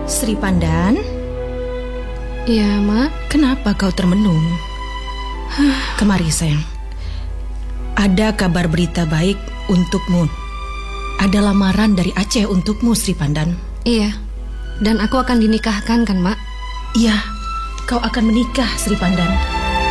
Sri Pandan? Iya, Mak. Kenapa kau termenung? Kemari, sayang. Ada kabar berita baik untukmu. Ada lamaran dari Aceh untukmu, Sri Pandan. Iya. Dan aku akan dinikahkan kan, Mak? Iya, kau akan menikah, Sri Pandan.